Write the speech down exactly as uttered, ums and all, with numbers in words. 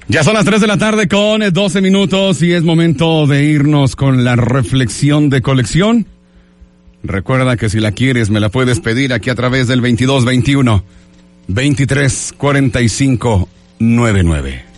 Ya son las tres de la tarde con doce minutos y es momento de irnos con la reflexión de colección. Recuerda que si la quieres me la puedes pedir aquí a través del veintidós veintiuno veintitrés cuarenta y cinco noventa y nueve.